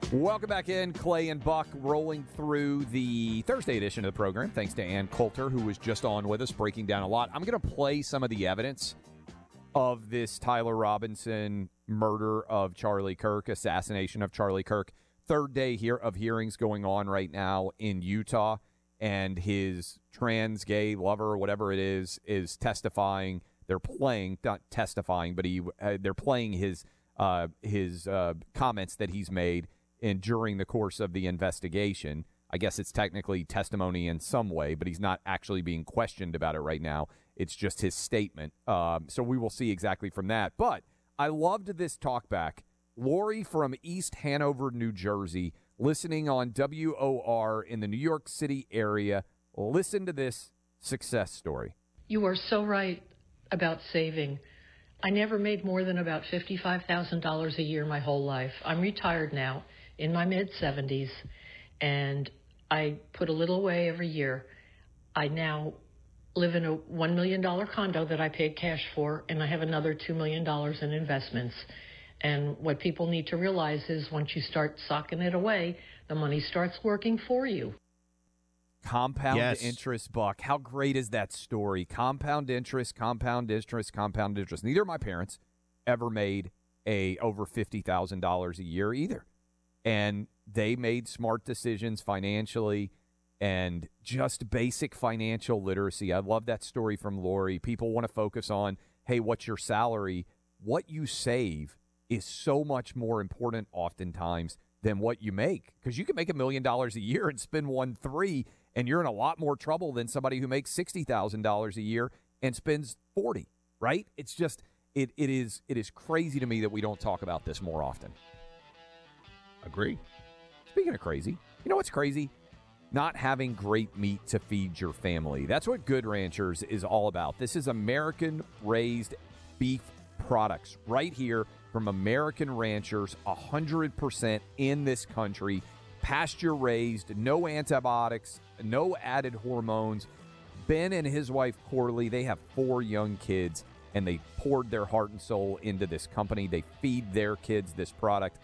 Welcome back in. Clay and Buck rolling through the Thursday edition of the program. Thanks to Ann Coulter, who was just on with us, breaking down a lot. I'm going to play some of the evidence of this Tyler Robinson murder of Charlie Kirk, assassination of Charlie Kirk. Third day here of hearings going on right now in Utah, and his trans gay lover, whatever it is testifying. They're playing, not testifying, but they're playing his comments that he's made during the course of the investigation. I guess it's technically testimony in some way, but he's not actually being questioned about it right now. It's just his statement. So we will see exactly from that. But I loved this talkback. Lori from East Hanover, New Jersey, listening on WOR in the New York City area. Listen to this success story. You are so right about saving. I never made more than about $55,000 a year my whole life. I'm retired now, in my mid-70s, and I put a little away every year. I now live in a $1 million condo that I paid cash for, and I have another $2 million in investments. And what people need to realize is once you start socking it away, the money starts working for you. Compound interest, Buck. How great is that story? Compound interest, compound interest, compound interest. Neither of my parents ever made over $50,000 a year either. And they made smart decisions financially and just basic financial literacy. I love that story from Lori. People want to focus on, hey, what's your salary? What you save is so much more important oftentimes than what you make, because you can make $1 million a year and spend 1.3, and you're in a lot more trouble than somebody who makes $60,000 a year and spends 40, right? It's just, it is crazy to me that we don't talk about this more often. Agree. Speaking of crazy, you know what's crazy? Not having great meat to feed your family. That's what Good Ranchers is all about. This is American-raised beef products right here from American ranchers, 100% in this country, pasture-raised, no antibiotics, no added hormones. Ben and his wife, Corley, they have 4 young kids, and they poured their heart and soul into this company. They feed their kids this product.